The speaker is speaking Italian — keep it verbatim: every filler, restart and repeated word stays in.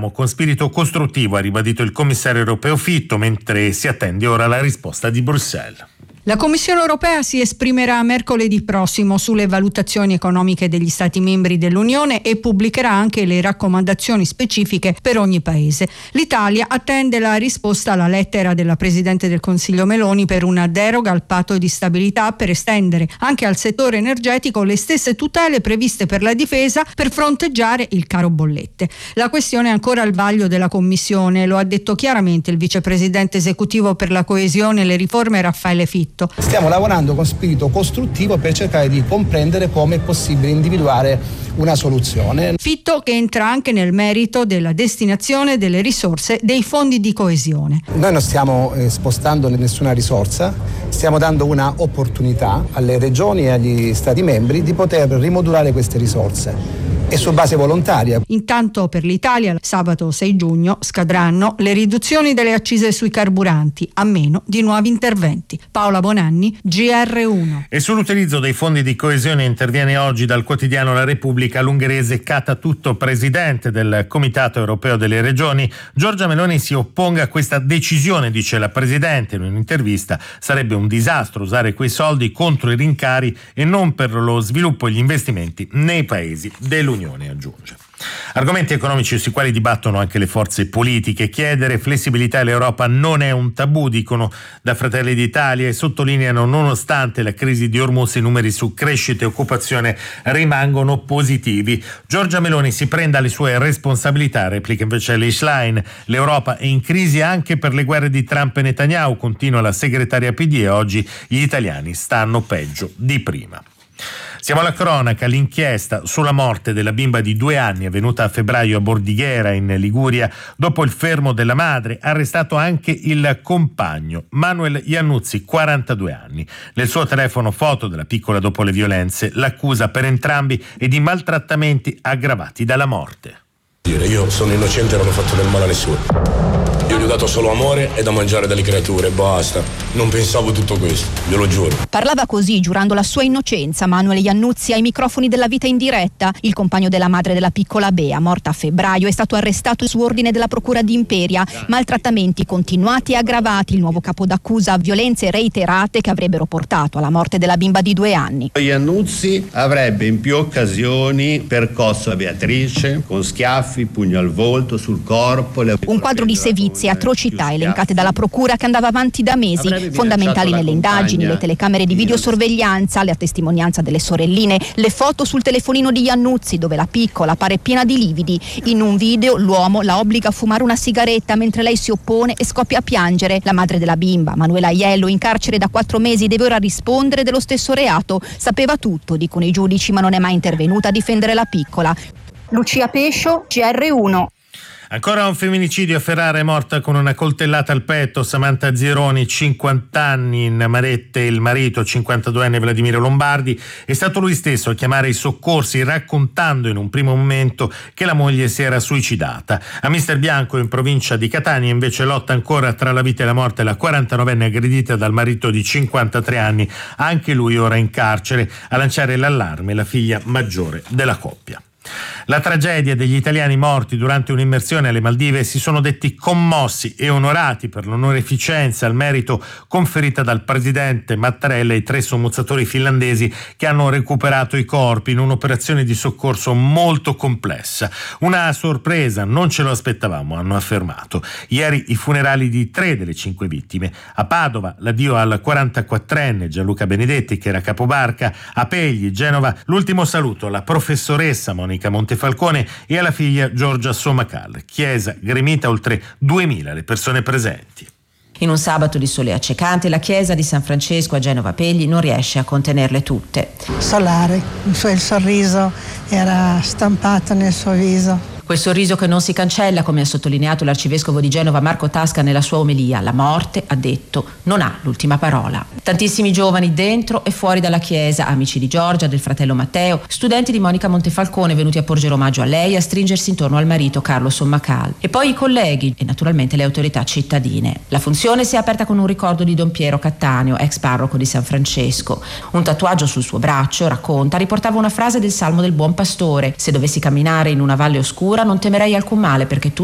lavoriamo con spirito costruttivo, ha ribadito il commissario europeo Fitto, mentre si attende ora la risposta di Bruxelles. La Commissione europea si esprimerà mercoledì prossimo sulle valutazioni economiche degli Stati membri dell'Unione e pubblicherà anche le raccomandazioni specifiche per ogni paese. L'Italia attende la risposta alla lettera della Presidente del Consiglio Meloni per una deroga al patto di stabilità per estendere anche al settore energetico le stesse tutele previste per la difesa per fronteggiare il caro bollette. La questione è ancora al vaglio della Commissione, lo ha detto chiaramente il vicepresidente esecutivo per la coesione e le riforme Raffaele Fitto. Stiamo lavorando con spirito costruttivo per cercare di comprendere come è possibile individuare una soluzione. Fitto che entra anche nel merito della destinazione delle risorse dei fondi di coesione. Noi non stiamo eh, spostando nessuna risorsa, stiamo dando una opportunità alle regioni e agli Stati membri di poter rimodulare queste risorse. E su base volontaria. Intanto per l'Italia sabato sei giugno scadranno le riduzioni delle accise sui carburanti a meno di nuovi interventi. Paola Bonanni, G R uno. E sull'utilizzo dei fondi di coesione interviene oggi dal quotidiano La Repubblica l'ungherese Catatutto, presidente del Comitato Europeo delle Regioni. Giorgia Meloni si opponga a questa decisione, dice la presidente in un'intervista. Sarebbe un disastro usare quei soldi contro i rincari e non per lo sviluppo e gli investimenti nei paesi dell'Unione. Unione, aggiunge. Argomenti economici sui quali dibattono anche le forze politiche. Chiedere flessibilità all'Europa non è un tabù, dicono da Fratelli d'Italia, e sottolineano nonostante la crisi di Hormuz i numeri su crescita e occupazione rimangono positivi. Giorgia Meloni si prenda le sue responsabilità, replica invece Elly Schlein. L'Europa è in crisi anche per le guerre di Trump e Netanyahu, continua la segretaria P D, e oggi gli italiani stanno peggio di prima. Siamo alla cronaca, l'inchiesta sulla morte della bimba di due anni avvenuta a febbraio a Bordighera in Liguria. Dopo il fermo della madre, arrestato anche il compagno, Manuel Iannuzzi, quarantadue anni. Nel suo telefono foto della piccola dopo le violenze, l'accusa per entrambi è di maltrattamenti aggravati dalla morte. Io sono innocente e non ho fatto del male a nessuno. Io gli ho dato solo amore e da mangiare dalle creature, basta. Non pensavo tutto questo, glielo giuro. Parlava così, giurando la sua innocenza, Manuel Iannuzzi ai microfoni della Vita in diretta. Il compagno della madre della piccola Bea, morta a febbraio, è stato arrestato su ordine della procura di Imperia. Maltrattamenti continuati e aggravati, il nuovo capo d'accusa, violenze reiterate che avrebbero portato alla morte della bimba di due anni. Iannuzzi avrebbe in più occasioni percosso la Beatrice con schiaffi, pugno al volto, sul corpo. Le... Un quadro di sevizie e atrocità elencate dalla procura che andava avanti da mesi, fondamentali nelle indagini, le telecamere di videosorveglianza, la testimonianza delle sorelline, le foto sul telefonino di Iannuzzi dove la piccola pare piena di lividi. In un video l'uomo la obbliga a fumare una sigaretta mentre lei si oppone e scoppia a piangere. La madre della bimba, Manuela Aiello, in carcere da quattro mesi, deve ora rispondere dello stesso reato. Sapeva tutto, dicono i giudici, ma non è mai intervenuta a difendere la piccola. Lucia Pescio, G R uno. Ancora un femminicidio a Ferrara, è morta con una coltellata al petto Samantha Zironi, cinquanta anni, in Marette. Il marito, cinquantaduenne Vladimiro Lombardi, è stato lui stesso a chiamare i soccorsi raccontando in un primo momento che la moglie si era suicidata. A Mister Bianco, in provincia di Catania, invece lotta ancora tra la vita e la morte la quarantanovenne aggredita dal marito di cinquantatré anni, anche lui ora in carcere. A lanciare l'allarme la figlia maggiore della coppia. La tragedia degli italiani morti durante un'immersione alle Maldive si sono detti commossi e onorati per l'onorificenza al merito conferita dal presidente Mattarella ai tre sommozzatori finlandesi che hanno recuperato i corpi in un'operazione di soccorso molto complessa. Una sorpresa, non ce lo aspettavamo, hanno affermato. Ieri i funerali di tre delle cinque vittime. A Padova l'addio al quarantaquattrenne Gianluca Benedetti, che era capobarca. A Pegli, Genova, l'ultimo saluto alla professoressa Monica Montefalcone e alla figlia Giorgia Sommacal. Chiesa gremita, oltre duemila le persone presenti. In un sabato di sole accecante, la chiesa di San Francesco a Genova Pegli non riesce a contenerle tutte. Solare, il suo il sorriso era stampato nel suo viso. Quel sorriso che non si cancella, come ha sottolineato l'arcivescovo di Genova Marco Tasca nella sua omelia. La morte, ha detto, non ha l'ultima parola. Tantissimi giovani dentro e fuori dalla chiesa, amici di Giorgia, del fratello Matteo, studenti di Monica Montefalcone venuti a porgere omaggio a lei e a stringersi intorno al marito Carlo Sommacal. E poi i colleghi e naturalmente le autorità cittadine. La funzione si è aperta con un ricordo di Don Piero Cattaneo, ex parroco di San Francesco. Un tatuaggio sul suo braccio, racconta, riportava una frase del Salmo del Buon Pastore: se dovessi camminare in una valle oscura non temerei alcun male, perché tu